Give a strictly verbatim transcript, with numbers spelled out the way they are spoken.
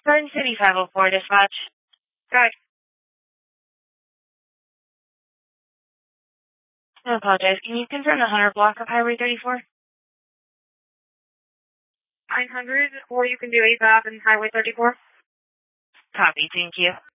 Garden City five oh four, dispatch. Good. I apologize. Can you confirm the one hundred block of Highway thirty-four? nine hundred, or you can do A V A P and Highway thirty-four. Copy, thank you.